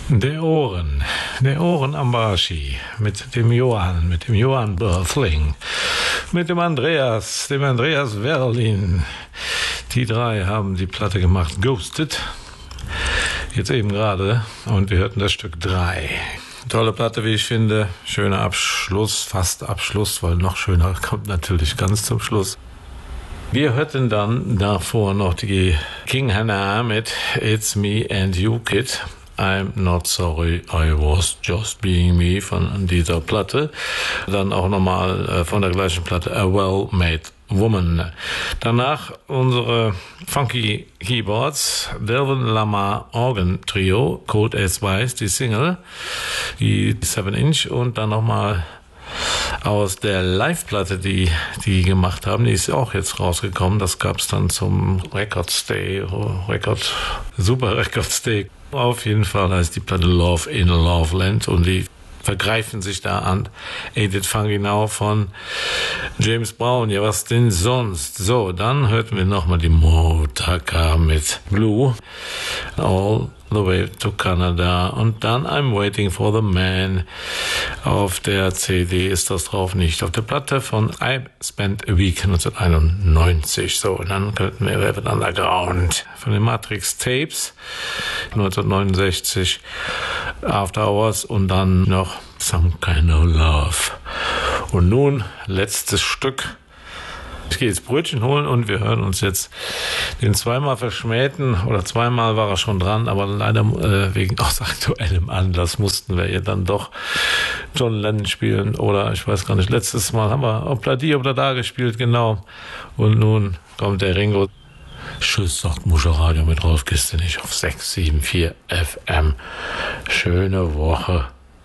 Der Ohrenambashi mit dem Johann Börthling, mit dem Andreas Werlin. Die drei haben die Platte gemacht, Ghosted, jetzt eben gerade, und wir hörten das Stück 3. Tolle Platte, wie ich finde, schöner Abschluss, fast Abschluss, weil noch schöner kommt natürlich ganz zum Schluss. Wir hörten dann davor noch die King Hannah mit It's Me and You Kid. I'm Not Sorry, I Was Just Being Me von dieser Platte. Dann auch nochmal von der gleichen Platte A Well-Made Woman. Danach unsere funky Keyboards, Delvin Lamar Organ Trio, Cold as Ice, die Single, die 7-Inch, und dann nochmal aus der Live-Platte, die gemacht haben, die ist auch jetzt rausgekommen. Das gab's dann zum Super Records Day. Auf jeden Fall heißt die Platte Love in Loveland, und die vergreifen sich da an Edith Fanginau von James Brown. Ja, was denn sonst? So, dann hörten wir nochmal die Motaka mit Blue, All the Way to Canada, und dann I'm Waiting for the Man. Auf der CD ist das drauf, nicht auf der Platte, von I Spent a Week 1991. So, und dann könnten wir Velvet Underground von den Matrix Tapes 1969, After Hours, und dann noch Some Kind of Love. Und nun letztes Stück. Ich gehe jetzt Brötchen holen, und wir hören uns jetzt den zweimal verschmähten, oder zweimal war er schon dran, aber leider wegen aus aktuellem Anlass mussten wir ja dann doch John Lennon spielen, oder ich weiß gar nicht, letztes Mal haben wir Obla gespielt, genau. Und nun kommt der Ringo. Tschüss, sagt Muscha Radio mit Rolf Gistenich auf 674 FM. Schöne Woche.